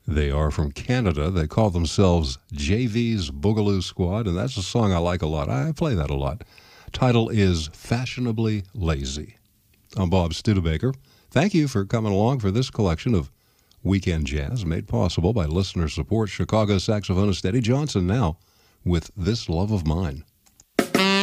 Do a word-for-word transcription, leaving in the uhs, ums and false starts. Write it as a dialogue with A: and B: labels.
A: They are from Canada. They call themselves J V's Boogaloo Squad, and that's a song I like a lot. I play that a lot. Title is Fashionably Lazy. I'm Bob Studebaker. Thank you for coming along for this collection of weekend jazz made possible by listener support. Chicago saxophonist Eddie Johnson now with This Love of Mine.